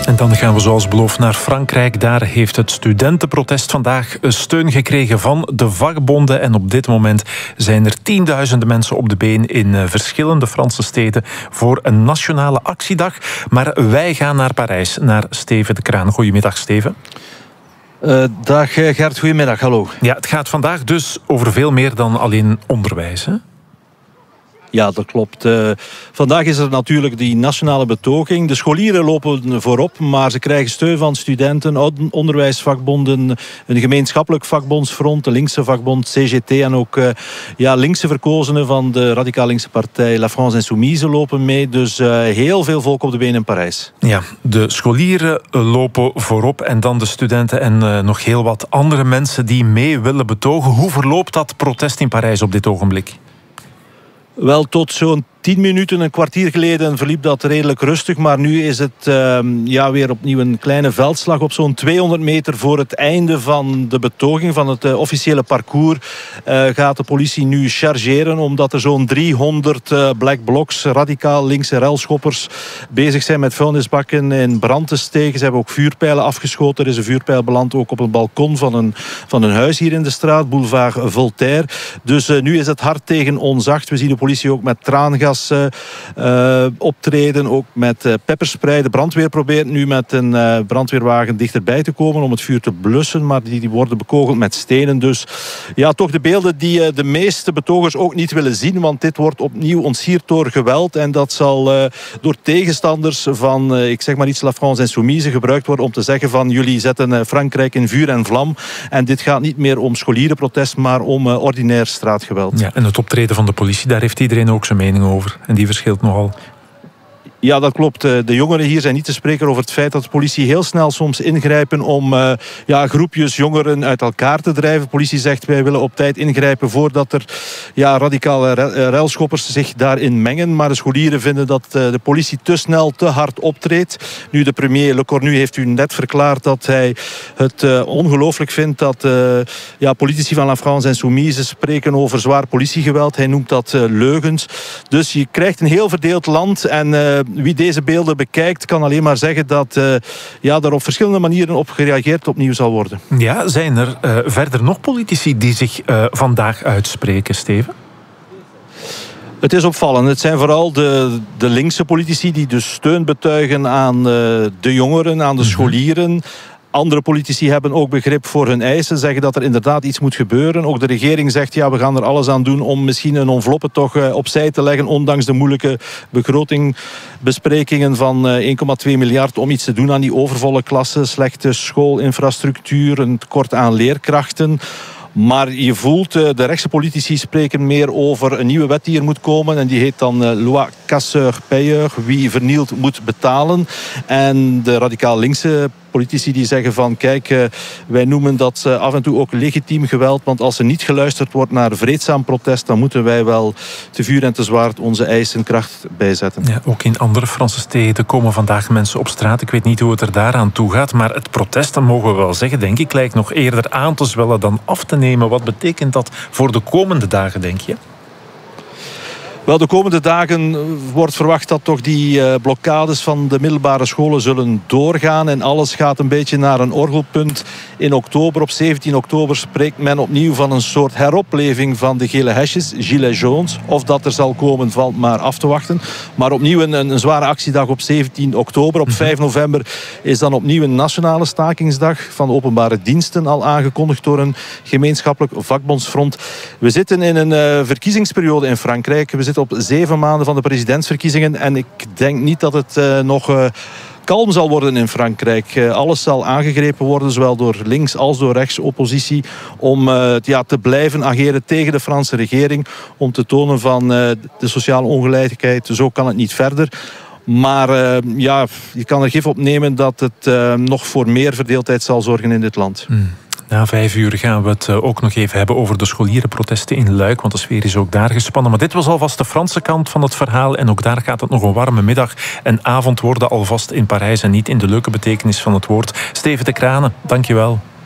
En dan gaan we zoals beloofd naar Frankrijk. Daar heeft het studentenprotest vandaag steun gekregen van de vakbonden. En op dit moment zijn er tienduizenden mensen op de been in verschillende Franse steden voor een nationale actiedag. Maar wij gaan naar Parijs, naar Steven de Kraan. Goedemiddag, Steven. Dag Gert, goedemiddag, hallo. Ja, het gaat vandaag dus over veel meer dan alleen onderwijs, hè? Ja, dat klopt. Vandaag is er natuurlijk die nationale betoging. De scholieren lopen voorop, maar ze krijgen steun van studenten, onderwijsvakbonden, een gemeenschappelijk vakbondsfront, de linkse vakbond CGT en ook linkse verkozenen van de radicaal linkse partij La France Insoumise lopen mee. Dus heel veel volk op de been in Parijs. Ja, de scholieren lopen voorop en dan de studenten en nog heel wat andere mensen die mee willen betogen. Hoe verloopt dat protest in Parijs op dit ogenblik? Wel, tot zo'n 10 minuten, een kwartier geleden verliep dat redelijk rustig. Maar nu is het weer opnieuw een kleine veldslag. Op zo'n 200 meter voor het einde van de betoging, van het officiële parcours, gaat de politie nu chargeren. Omdat er zo'n 300 black blocs, radicaal linkse relschoppers, bezig zijn met vuilnisbakken in brand te steken. Ze hebben ook vuurpijlen afgeschoten. Er is een vuurpijl beland ook op een balkon van een huis hier in de straat, boulevard Voltaire. Dus nu is het hard tegen onzacht. We zien de politie ook met traangas optreden, ook met pepperspray. De brandweer probeert nu met een brandweerwagen dichterbij te komen om het vuur te blussen, maar die worden bekogeld met stenen. Dus ja, toch de beelden die de meeste betogers ook niet willen zien, want dit wordt opnieuw ontsierd door geweld en dat zal door tegenstanders van, ik zeg maar iets, La France Insoumise gebruikt worden om te zeggen van jullie zetten Frankrijk in vuur en vlam en dit gaat niet meer om scholierenprotest, maar om ordinair straatgeweld. Ja, en het optreden van de politie, daar heeft iedereen ook zijn mening over. En die verschilt nogal. Ja, dat klopt. De jongeren hier zijn niet te spreken over het feit dat de politie heel snel soms ingrijpen om groepjes jongeren uit elkaar te drijven. De politie zegt wij willen op tijd ingrijpen voordat er radicale ruilschoppers zich daarin mengen. Maar de scholieren vinden dat de politie te snel, te hard optreedt. Nu, de premier Le Cornu heeft u net verklaard dat hij het ongelooflijk vindt dat politici van La France Insoumise spreken over zwaar politiegeweld. Hij noemt dat leugens. Dus je krijgt een heel verdeeld land en wie deze beelden bekijkt kan alleen maar zeggen dat er op verschillende manieren op gereageerd opnieuw zal worden. Ja, zijn er verder nog politici die zich vandaag uitspreken, Steven? Het is opvallend. Het zijn vooral de linkse politici die dus steun betuigen aan de jongeren, aan de scholieren. Andere politici hebben ook begrip voor hun eisen, zeggen dat er inderdaad iets moet gebeuren. Ook de regering zegt, we gaan er alles aan doen om misschien een enveloppe toch opzij te leggen, ondanks de moeilijke begrotingbesprekingen van 1,2 miljard om iets te doen aan die overvolle klassen, slechte schoolinfrastructuur, een tekort aan leerkrachten. Maar je voelt, de rechtse politici spreken meer over een nieuwe wet die er moet komen. En die heet dan loi casseur-payeur. Wie vernielt moet betalen. En de radicaal linkse politici die zeggen van kijk, wij noemen dat af en toe ook legitiem geweld. Want als er niet geluisterd wordt naar vreedzaam protest, dan moeten wij wel te vuur en te zwaard onze eisen kracht bijzetten. Ja, ook in andere Franse steden komen vandaag mensen op straat. Ik weet niet hoe het er daaraan toe gaat. Maar het protest, dat mogen we wel zeggen, denk ik, lijkt nog eerder aan te zwellen dan af te nemen. Wat betekent dat voor de komende dagen, denk je? Wel, de komende dagen wordt verwacht dat toch die blokkades van de middelbare scholen zullen doorgaan. En alles gaat een beetje naar een orgelpunt in oktober. Op 17 oktober spreekt men opnieuw van een soort heropleving van de gele hesjes, gilets jaunes. Of dat er zal komen, valt maar af te wachten. Maar opnieuw een zware actiedag op 17 oktober. Op 5 november is dan opnieuw een nationale stakingsdag van openbare diensten, al aangekondigd door een gemeenschappelijk vakbondsfront. We zitten in een verkiezingsperiode in Frankrijk. We zitten op 7 maanden van de presidentsverkiezingen. En ik denk niet dat het nog kalm zal worden in Frankrijk. Alles zal aangegrepen worden, zowel door links als door rechts oppositie, om te blijven ageren tegen de Franse regering. Om te tonen van de sociale ongelijkheid. Zo kan het niet verder. Maar je kan er gif op nemen dat het nog voor meer verdeeldheid zal zorgen in dit land. Na 5 uur gaan we het ook nog even hebben over de scholierenprotesten in Luik, want de sfeer is ook daar gespannen. Maar dit was alvast de Franse kant van het verhaal en ook daar gaat het nog een warme middag en avond worden alvast in Parijs en niet in de leuke betekenis van het woord. Steven de Kraan, dankjewel.